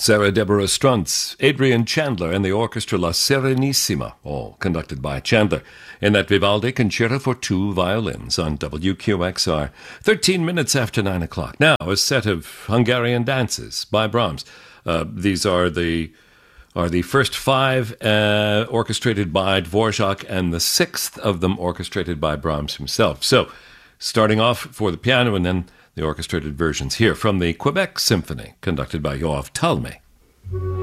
Sarah Deborah Struntz, Adrian Chandler, and the orchestra La Serenissima, all conducted by Chandler, in that Vivaldi Concerto for Two Violins on WQXR, 13 minutes after 9 o'clock. Now, a set of Hungarian dances by Brahms. These are the first five orchestrated by Dvorak, and the sixth of them orchestrated by Brahms himself. So, starting off for the piano and then the orchestrated versions here from the Quebec Symphony, conducted by Yoav Talmay.